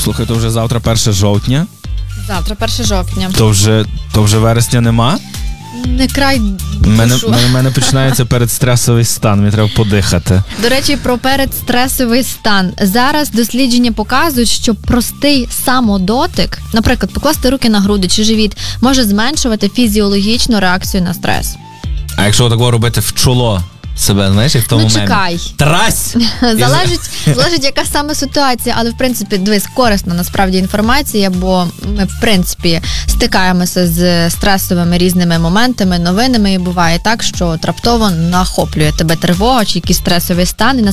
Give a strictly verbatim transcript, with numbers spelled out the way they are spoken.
Слухай, то вже завтра перше жовтня. Завтра перше жовтня. То вже, то вже вересня нема? Не край У мене, душу. мене, мене починається передстресовий стан, мені треба подихати. До речі, про передстресовий стан. Зараз дослідження показують, що простий самодотик, наприклад, покласти руки на груди чи живіт, може зменшувати фізіологічну реакцію на стрес. А якщо такого робити в чоло себе, знаєш, як в тому Ну, мемі? чекай. Трась! Залежить, залежить, яка саме ситуація, але, в принципі, дивись, корисна насправді інформація, бо ми, в принципі, стикаємося з стресовими різними моментами, новинами, і буває так, що раптово нахоплює тебе тривога чи якийсь стресовий стан, і